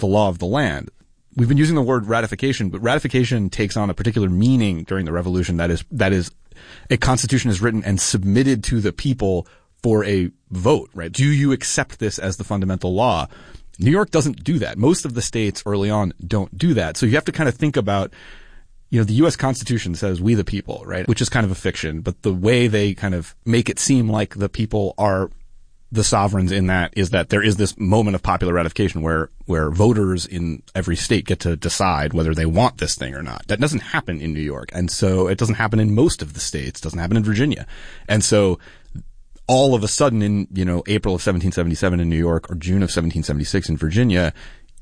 the law of the land. We've been using the word ratification, but ratification takes on a particular meaning during the revolution. That is a constitution is written and submitted to the people for a vote, right? Do you accept this as the fundamental law? New York doesn't do that. Most of the states early on don't do that. So you have to kind of think about, the U.S. Constitution says we the people, right? Which is kind of a fiction, but the way they kind of make it seem like the people are the sovereigns in that is that there is this moment of popular ratification where voters in every state get to decide whether they want this thing or not. That doesn't happen in New York. And so it doesn't happen in most of the states. It doesn't happen in Virginia. And so all of a sudden in, April of 1777 in New York or June of 1776 in Virginia,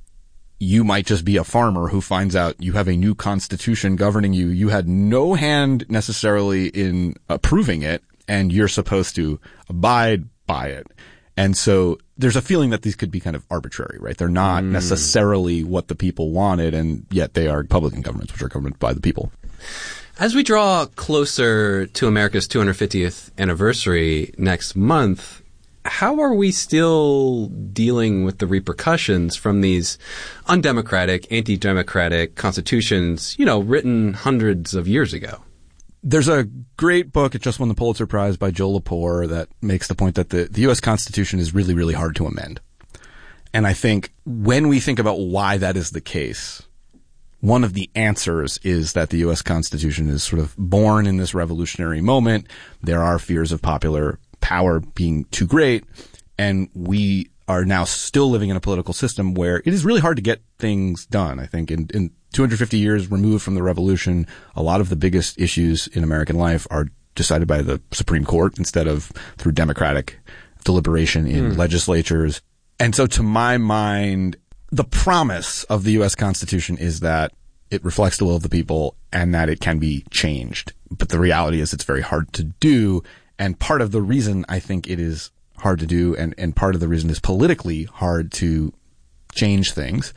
you might just be a farmer who finds out you have a new constitution governing you. You had no hand necessarily in approving it, and you're supposed to abide by it. And so there's a feeling that these could be kind of arbitrary, right? They're not necessarily what the people wanted, and yet they are Republican governments, which are governed by the people. As we draw closer to America's 250th anniversary next month, how are we still dealing with the repercussions from these undemocratic, anti-democratic constitutions, written hundreds of years ago? There's a great book, it just won the Pulitzer Prize, by Joe Lepore that makes the point that the U.S. Constitution is really, really hard to amend. And I think when we think about why that is the case, one of the answers is that the U.S. Constitution is sort of born in this revolutionary moment. There are fears of popular power being too great, and we are now still living in a political system where it is really hard to get things done. I think in 250 years removed from the revolution, a lot of the biggest issues in American life are decided by the Supreme Court instead of through democratic deliberation in legislatures. And so to my mind, the promise of the U.S. Constitution is that it reflects the will of the people and that it can be changed. But the reality is it's very hard to do. And part of the reason I think it is hard to do and part of the reason it's politically hard to change things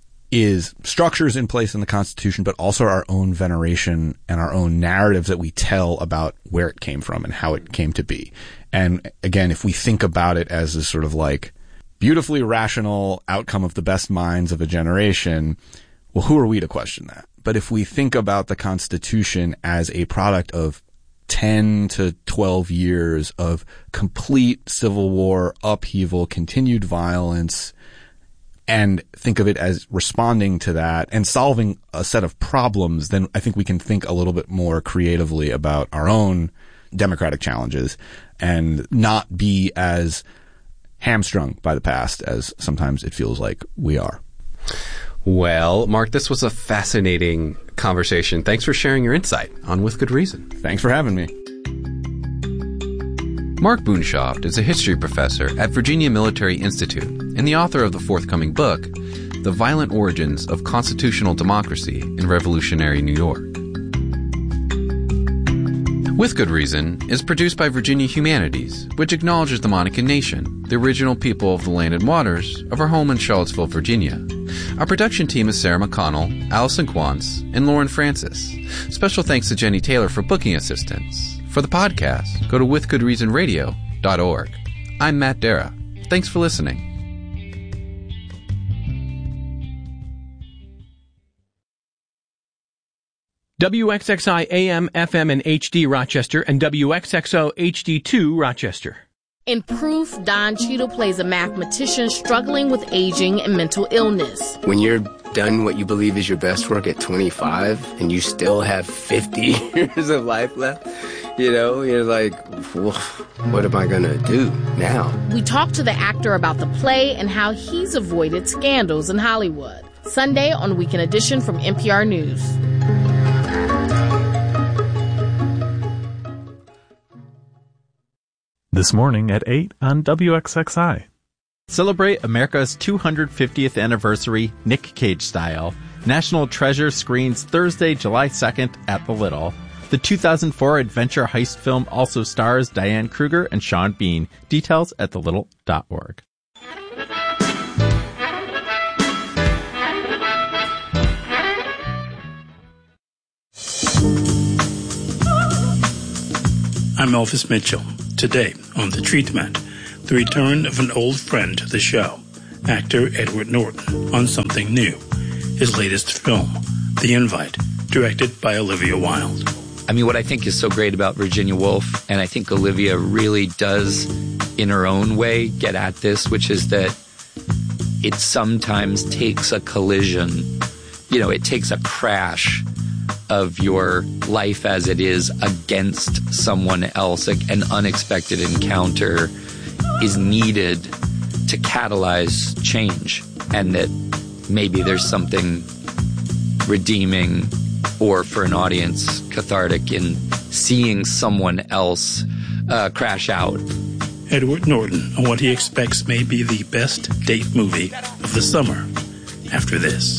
is structures in place in the Constitution, but also our own veneration and our own narratives that we tell about where it came from and how it came to be. And again, if we think about it as a sort of like beautifully rational outcome of the best minds of a generation, well, who are we to question that? But if we think about the Constitution as a product of 10 to 12 years of complete civil war, upheaval, continued violence, and think of it as responding to that and solving a set of problems, then I think we can think a little bit more creatively about our own democratic challenges and not be as hamstrung by the past as sometimes it feels like we are. Well, Mark, this was a fascinating conversation. Thanks for sharing your insight on With Good Reason. Thanks for having me. Mark Boonshoft is a history professor at Virginia Military Institute and the author of the forthcoming book, The Violent Origins of Constitutional Democracy in Revolutionary New York. With Good Reason is produced by Virginia Humanities, which acknowledges the Monacan Nation, the original people of the land and waters of our home in Charlottesville, Virginia. Our production team is Sarah McConnell, Allison Quantz, and Lauren Francis. Special thanks to Jenny Taylor for booking assistance. For the podcast, go to withgoodreasonradio.org. I'm Matt Dara. Thanks for listening. WXXI AM, FM, and HD Rochester, and WXXO HD2 Rochester. In Proof, Don Cheadle plays a mathematician struggling with aging and mental illness. When you're done what you believe is your best work at 25 and you still have 50 years of life left, you're like, what am I going to do now? We talk to the actor about the play and how he's avoided scandals in Hollywood. Sunday on Weekend Edition from NPR News. This morning at 8 on WXXI. Celebrate America's 250th anniversary Nick Cage style. National Treasure screens Thursday, July 2nd at the Little. The 2004 adventure heist film also stars Diane Kruger and Sean Bean. Details at thelittle.org. I'm Elvis Mitchell. Today on The Treatment, the return of an old friend to the show. actor Edward Norton on something new, his latest film, The Invite, directed by Olivia Wilde. I mean, what I think is so great about Virginia Woolf, and I think Olivia really does, in her own way, get at this, which is that it sometimes takes a collision, it takes a crash of your life as it is against someone else. An unexpected encounter is needed to catalyze change, and that maybe there's something redeeming or, for an audience, cathartic in seeing someone else crash out. Edward Norton on what he expects may be the best date movie of the summer after this.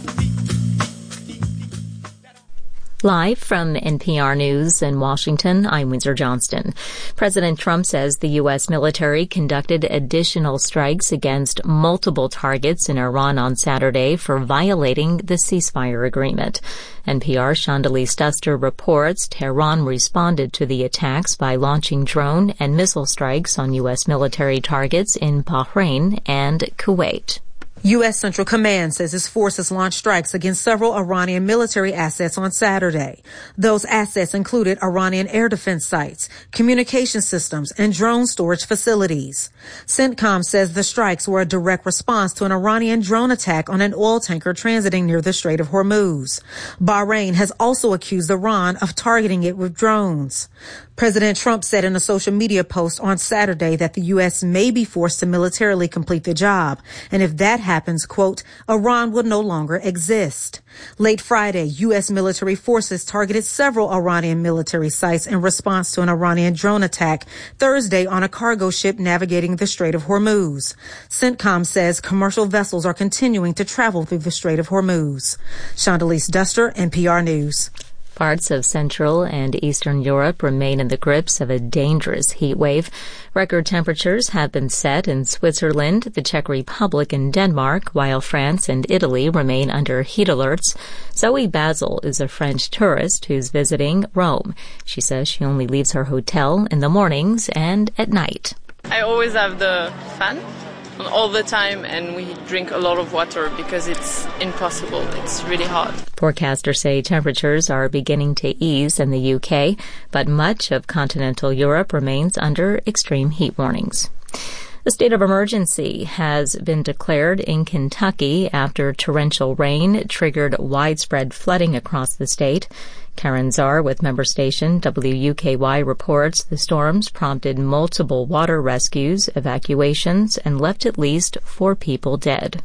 Live from NPR News in Washington, I'm Windsor Johnston. President Trump says the U.S. military conducted additional strikes against multiple targets in Iran on Saturday for violating the ceasefire agreement. NPR's Chandalise Duster reports Tehran responded to the attacks by launching drone and missile strikes on U.S. military targets in Bahrain and Kuwait. U.S. Central Command says its forces launched strikes against several Iranian military assets on Saturday. Those assets included Iranian air defense sites, communication systems, and drone storage facilities. CENTCOM says the strikes were a direct response to an Iranian drone attack on an oil tanker transiting near the Strait of Hormuz. Bahrain has also accused Iran of targeting it with drones. President Trump said in a social media post on Saturday that the U.S. may be forced to militarily complete the job. And if that happens, quote, Iran will no longer exist. Late Friday, U.S. military forces targeted several Iranian military sites in response to an Iranian drone attack Thursday on a cargo ship navigating the Strait of Hormuz. CENTCOM says commercial vessels are continuing to travel through the Strait of Hormuz. Chandalise Duster, NPR News. Parts of Central and Eastern Europe remain in the grips of a dangerous heat wave. Record temperatures have been set in Switzerland, the Czech Republic, and Denmark, while France and Italy remain under heat alerts. Zoe Basil is a French tourist who's visiting Rome. She says she only leaves her hotel in the mornings and at night. I always have the fan on all the time, and we drink a lot of water because it's impossible. It's really hot. Forecasters say temperatures are beginning to ease in the UK, but much of continental Europe remains under extreme heat warnings. The state of emergency has been declared in Kentucky after torrential rain triggered widespread flooding across the state. Karen Czar with member station WUKY reports the storms prompted multiple water rescues, evacuations, and left at least 4 people dead.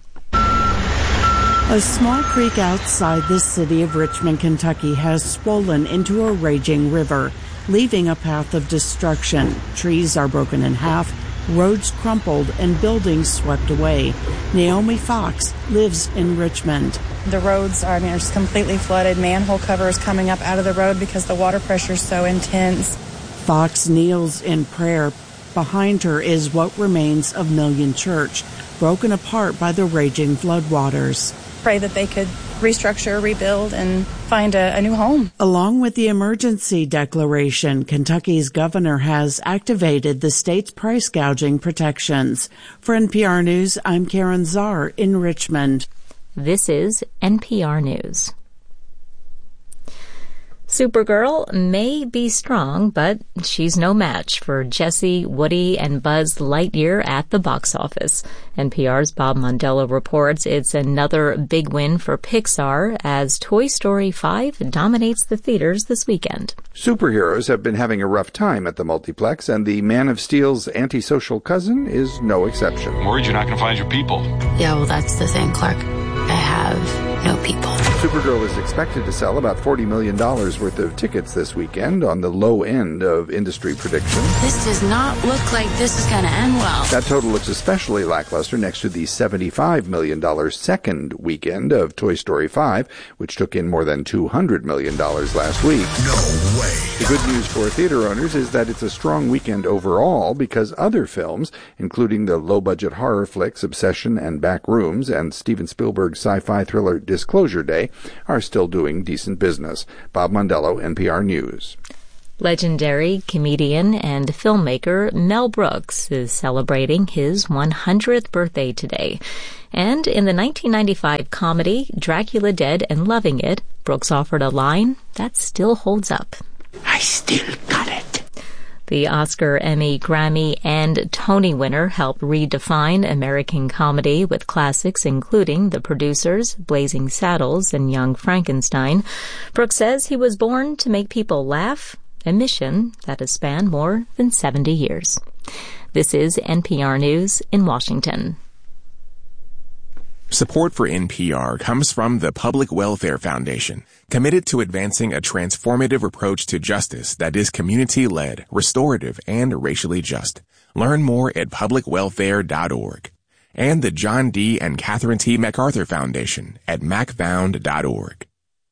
A small creek outside the city of Richmond, Kentucky has swollen into a raging river, leaving a path of destruction. Trees are broken in half, roads crumpled, and buildings swept away. Naomi Fox lives in Richmond. The roads are just completely flooded. Manhole covers coming up out of the road because the water pressure is so intense. Fox kneels in prayer. Behind her is what remains of Million Church, broken apart by the raging floodwaters. Pray that they could restructure, rebuild, and find a new home. Along with the emergency declaration, Kentucky's governor has activated the state's price gouging protections. For NPR News, I'm Karen Czar in Richmond. This is NPR News. Supergirl may be strong, but she's no match for Jessie, Woody, and Buzz Lightyear at the box office. NPR's Bob Mondello reports it's another big win for Pixar as Toy Story 5 dominates the theaters this weekend. Superheroes have been having a rough time at the multiplex, and the Man of Steel's antisocial cousin is no exception. I'm worried you're not going to find your people. Yeah, well, that's the thing, Clark. I have no people. Supergirl is expected to sell about $40 million worth of tickets this weekend on the low end of industry predictions. This does not look like this is going to end well. That total looks especially lackluster next to the $75 million second weekend of Toy Story 5, which took in more than $200 million last week. No way. The good news for theater owners is that it's a strong weekend overall because other films, including the low-budget horror flicks Obsession and Backrooms and Steven Spielberg's sci-fi thriller Disclosure Day, are still doing decent business. Bob Mondello, NPR News. Legendary comedian and filmmaker Mel Brooks is celebrating his 100th birthday today. And in the 1995 comedy Dracula Dead and Loving It, Brooks offered a line that still holds up. I still got it. The Oscar, Emmy, Grammy, and Tony winner helped redefine American comedy with classics including The Producers, Blazing Saddles, and Young Frankenstein. Brooks says he was born to make people laugh, a mission that has spanned more than 70 years. This is NPR News in Washington. Support for NPR comes from the Public Welfare Foundation, committed to advancing a transformative approach to justice that is community-led, restorative, and racially just. Learn more at publicwelfare.org. And the John D. and Catherine T. MacArthur Foundation at macfound.org.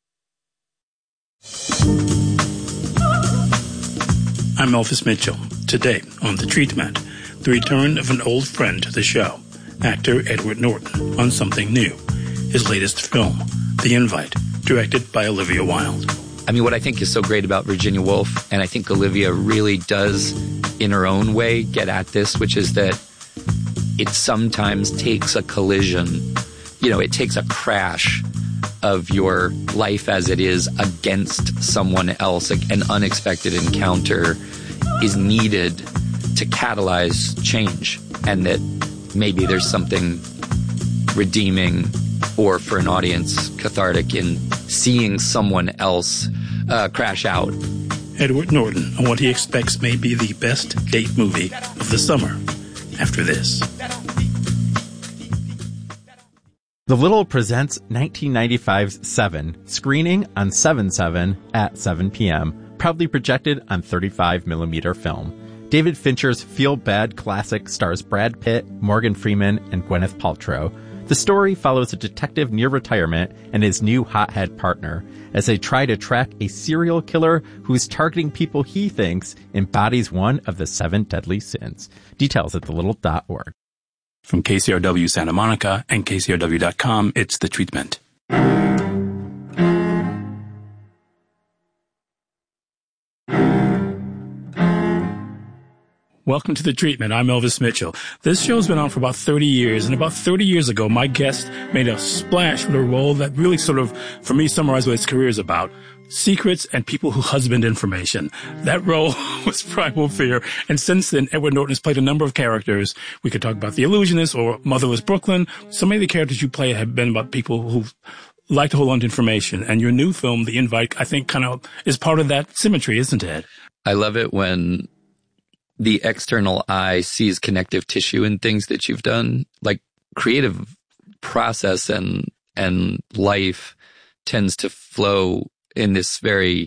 I'm Elvis Mitchell. Today on The Treatment, the return of an old friend to the show, actor Edward Norton, on something new. His latest film, The Invite, directed by Olivia Wilde. I mean, what I think is so great about Virginia Woolf, and I think Olivia really does, in her own way, get at this, which is that it sometimes takes a collision, it takes a crash of your life as it is against someone else. An unexpected encounter is needed to catalyze change, and that maybe there's something redeeming or, for an audience, cathartic in seeing someone else crash out. Edward Norton on what he expects may be the best date movie of the summer. After this. The Little presents 1995's Seven, screening on 7/7 at 7 p.m., proudly projected on 35mm film. David Fincher's feel-bad classic stars Brad Pitt, Morgan Freeman, and Gwyneth Paltrow. The story follows a detective near retirement and his new hothead partner as they try to track a serial killer who's targeting people he thinks embodies one of the 7 deadly sins. Details at thelittle.org. From KCRW Santa Monica and KCRW.com, it's The Treatment. Welcome to The Treatment. I'm Elvis Mitchell. This show's been on for about 30 years, and about 30 years ago, my guest made a splash with a role that really sort of, for me, summarized what his career is about. Secrets and people who husband information. That role was Primal Fear, and since then, Edward Norton has played a number of characters. We could talk about The Illusionist or Motherless Brooklyn. So many of the characters you play have been about people who like to hold on to information, and your new film, The Invite, I think kind of is part of that symmetry, isn't it? I love it when the external eye sees connective tissue in things that you've done. Like, creative process and life tends to flow in this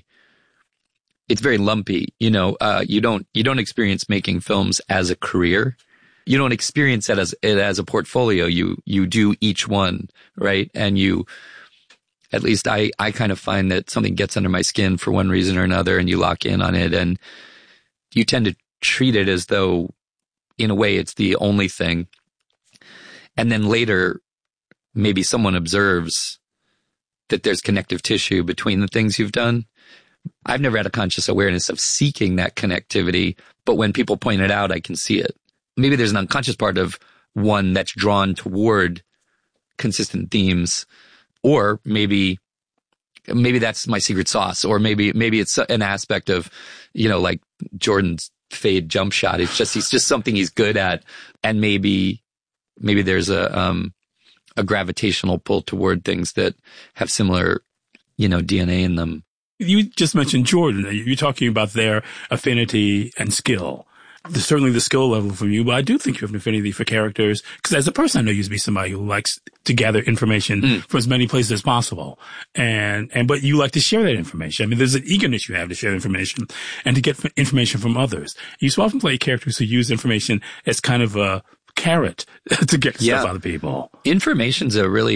it's very lumpy. You don't experience making films as a career. You don't experience it as a portfolio. You do each one, right? And at least I kind of find that something gets under my skin for one reason or another, and you lock in on it, and you tend to treat it as though, in a way, it's the only thing. And then later, maybe someone observes that there's connective tissue between the things you've done. I've never had a conscious awareness of seeking that connectivity, but when people point it out, I can see it. Maybe there's an unconscious part of one that's drawn toward consistent themes, or maybe that's my secret sauce, or maybe it's an aspect of, like Jordan's fade jump shot. It's just something he's good at, and maybe there's a gravitational pull toward things that have similar, DNA in them. You just mentioned Jordan. You're talking about their affinity and skill. There's certainly the skill level for you, but I do think you have an affinity for characters, because as a person, I know you to be somebody who likes to gather information from as many places as possible. But you like to share that information. I mean, there's an eagerness you have to share information and to get information from others. You so often play characters who use information as kind of a carrot to get stuff out of people. Information's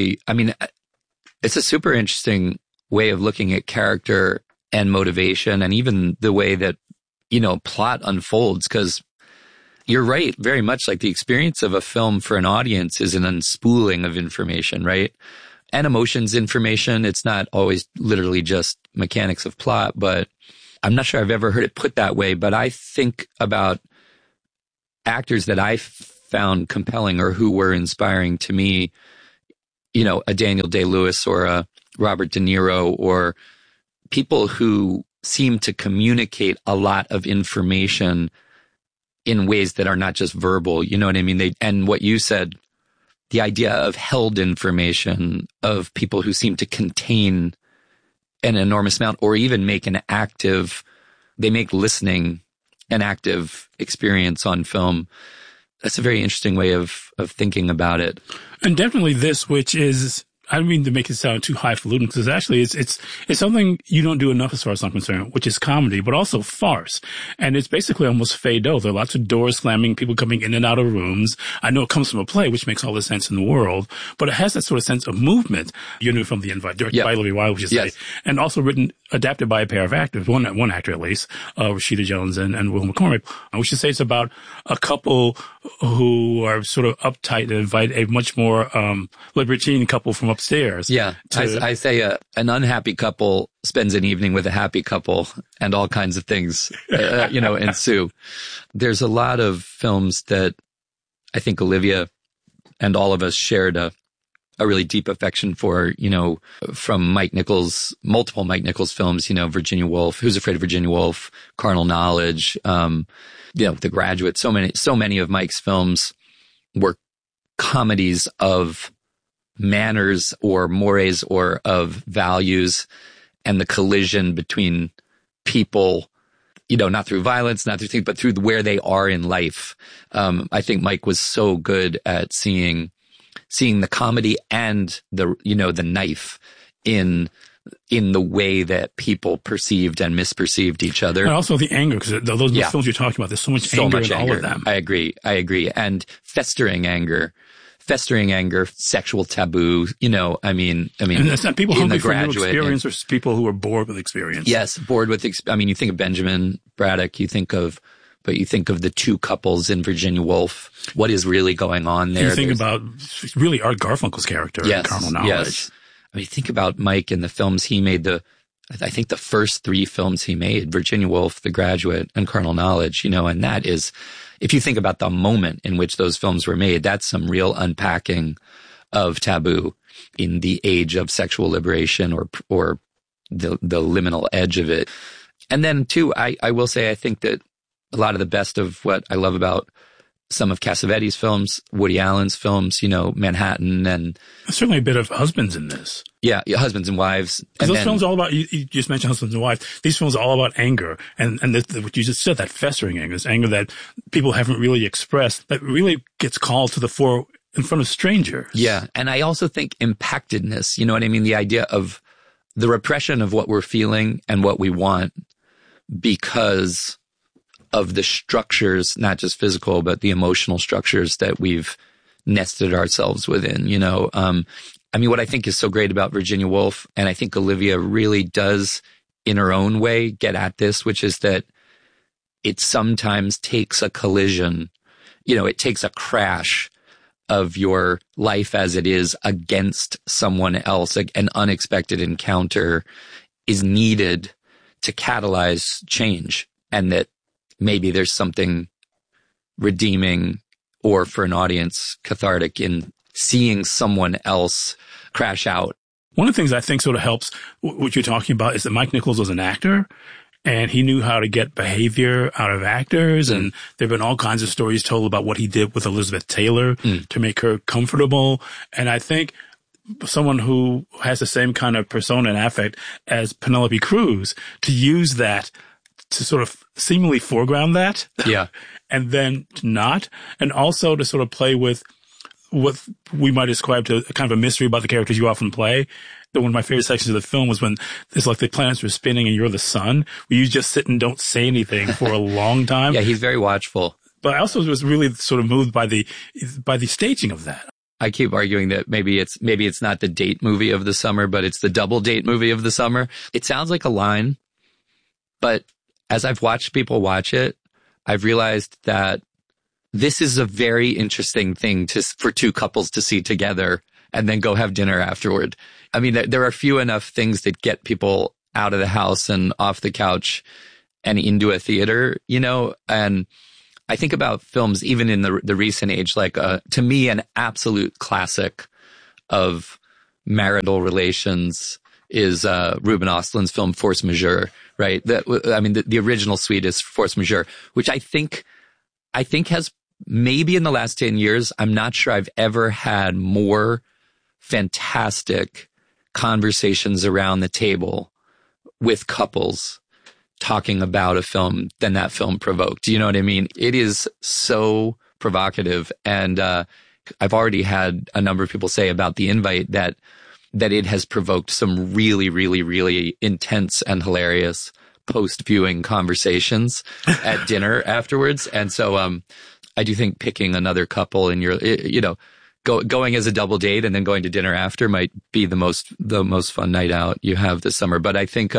it's a super interesting way of looking at character and motivation, and even the way that plot unfolds, because you're right, very much like the experience of a film for an audience is an unspooling of information, right? And emotions information. It's not always literally just mechanics of plot, but I'm not sure I've ever heard it put that way, but I think about actors that I found compelling or who were inspiring to me, you know, a Daniel Day-Lewis or a Robert De Niro, or people who seem to communicate a lot of information in ways that are not just verbal. You know what I mean? And what you said, the idea of held information, of people who seem to contain an enormous amount, or even make they make listening an active experience on film. That's a very interesting way of thinking about it. And definitely this, which is, I don't mean to make it sound too highfalutin, because actually it's something you don't do enough as far as I'm concerned, which is comedy, but also farce. And it's basically almost fado. There are lots of doors slamming, people coming in and out of rooms. I know it comes from a play, which makes all the sense in the world, but it has that sort of sense of movement. You knew from The Invite, directed by Olivia Wilde, which is and also adapted by a pair of actors, one actor at least, Rashida Jones and Will McCormick. We should say it's about a couple who are sort of uptight and invite a much more libertine couple from upstairs. Yeah, I say an unhappy couple spends an evening with a happy couple, and all kinds of things, ensue. There's a lot of films that I think Olivia and all of us shared a really deep affection for, from Mike Nichols, multiple Mike Nichols films, Virginia Woolf, Who's Afraid of Virginia Woolf, Carnal Knowledge, The Graduate. So many of Mike's films were comedies of manners or mores or of values, and the collision between people, not through violence, not through things, but through where they are in life. I think Mike was so good at seeing the comedy and the knife in the way that people perceived and misperceived each other. And also the anger, because those films you're talking about, there's so much anger in all of them. I agree. And festering anger, sexual taboo, and it's not people hungry for new experience, or people who are bored with experience. Yes, bored with, you think of Benjamin Braddock, you think of the two couples in Virginia Woolf. What is really going on there? You think about really Art Garfunkel's character in Carnal Knowledge. Yes. Think about Mike and the films he made. I think the first three films he made, Virginia Woolf, The Graduate, and Carnal Knowledge, and that is, if you think about the moment in which those films were made, that's some real unpacking of taboo in the age of sexual liberation or the liminal edge of it. And then too, I will say, I think that a lot of the best of what I love about some of Cassavetes' films, Woody Allen's films, Manhattan, and certainly a bit of Husbands in this. Yeah, Husbands and Wives. And those films are all about, you just mentioned Husbands and Wives. These films are all about anger. And what you just said, that festering anger, this anger that people haven't really expressed, that really gets called to the fore in front of strangers. Yeah. And I also think impactedness, you know what I mean? The idea of the repression of what we're feeling and what we want because of the structures, not just physical, but the emotional structures that we've nested ourselves within, what I think is so great about Virginia Woolf, and I think Olivia really does in her own way get at this, which is that it sometimes takes a collision, it takes a crash of your life as it is against someone else. Like an unexpected encounter is needed to catalyze change, and that maybe there's something redeeming or for an audience cathartic in seeing someone else crash out. One of the things I think sort of helps what you're talking about is that Mike Nichols was an actor, and he knew how to get behavior out of actors. And there have been all kinds of stories told about what he did with Elizabeth Taylor to make her comfortable. And I think someone who has the same kind of persona and affect as Penelope Cruz, to use that to sort of seemingly foreground that. Yeah. And then not. And also to sort of play with what we might describe to kind of a mystery about the characters you often play. One of my favorite sections of the film was when it's like the planets are spinning and you're the sun, where you just sit and don't say anything for a long time. Yeah, he's very watchful. But I also was really sort of moved by the staging of that. I keep arguing that maybe it's not the date movie of the summer, but it's the double date movie of the summer. It sounds like a line, but as I've watched people watch it, I've realized that this is a very interesting thing for two couples to see together and then go have dinner afterward. There are few enough things that get people out of the house and off the couch and into a theater, you know, and I think about films even in the recent age, like to me, an absolute classic of marital relations is Ruben Östlund's film Force Majeure, right? The original suite is Force Majeure, which I think has maybe in the last 10 years, I'm not sure I've ever had more fantastic conversations around the table with couples talking about a film than that film provoked. You know what I mean? It is so provocative. And I've already had a number of people say about The Invite that it has provoked some really, really, really intense and hilarious post-viewing conversations at dinner afterwards. And so I do think picking another couple in your, you know, going as a double date and then going to dinner after might be the most fun night out you have this summer. But I think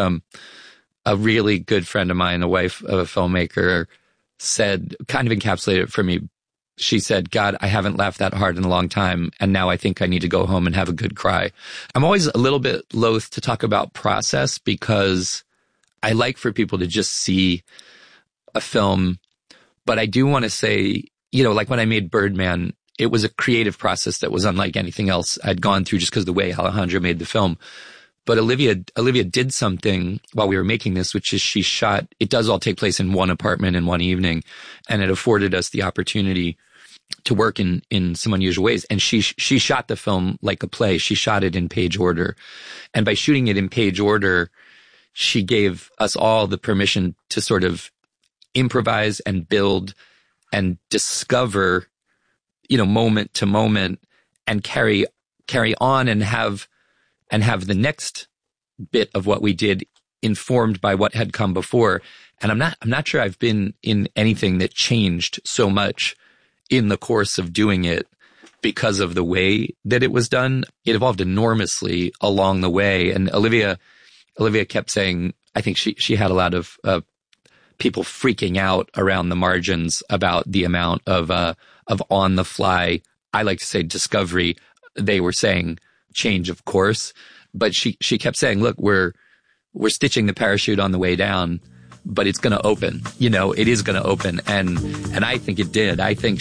a really good friend of mine, the wife of a filmmaker, said, kind of encapsulated it for me. She said, God, I haven't laughed that hard in a long time, and now I think I need to go home and have a good cry. I'm always a little bit loath to talk about process because I like for people to just see a film. But I do want to say, you know, like when I made Birdman, it was a creative process that was unlike anything else I'd gone through just because of the way Alejandro made the film. But Olivia did something while we were making this, which is she shot, it does all take place in one apartment in one evening, and it afforded us the opportunity to work in some unusual ways. And she shot the film like a play. She shot it in page order. And by shooting it in page order, she gave us all the permission to sort of improvise and build and discover, you know, moment to moment and carry on and have the next bit of what we did informed by what had come before. And I'm not sure I've been in anything that changed so much in the course of doing it because of the way that it was done. It evolved enormously along the way. And Olivia kept saying, I think she had a lot of people freaking out around the margins about the amount of on the fly, I like to say discovery. They were saying change of course, but she kept saying, look, we're stitching the parachute on the way down, but it's going to open, you know, it is going to open. And I think it did. I think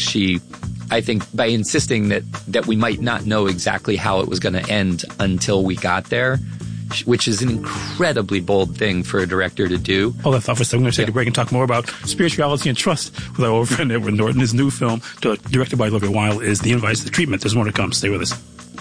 by insisting that we might not know exactly how it was going to end until we got there, which is an incredibly bold thing for a director to do. Hold that thought for a second. I'm going to take a break and talk more about spirituality and trust with our old friend Edward Norton. His new film, directed by Olivia Wilde, is The Invite, The Treatment. There's more to come. Stay with us.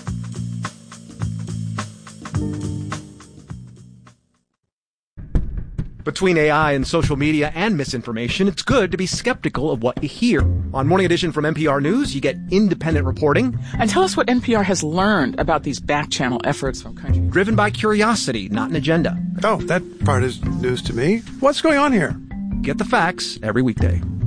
Between AI and social media and misinformation, it's good to be skeptical of what you hear. On Morning Edition from NPR News, you get independent reporting. And tell us what NPR has learned about these back-channel efforts from countries. Driven by curiosity, not an agenda. Oh, that part is news to me. What's going on here? Get the facts every weekday.